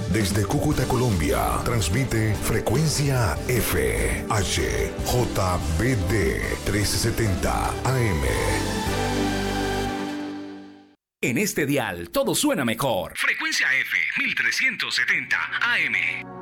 Desde Cúcuta, Colombia, transmite Frecuencia F, HJBD 1370 AM. En este dial todo suena mejor. Frecuencia F 1370 AM.